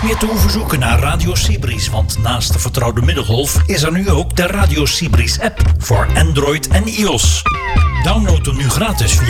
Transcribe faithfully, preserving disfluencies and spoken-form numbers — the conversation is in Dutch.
niet meer te hoeven zoeken naar Radio Cibris, want naast de vertrouwde middengolf is er nu ook de Radio Cibris app voor Android en iOS. Download hem nu gratis via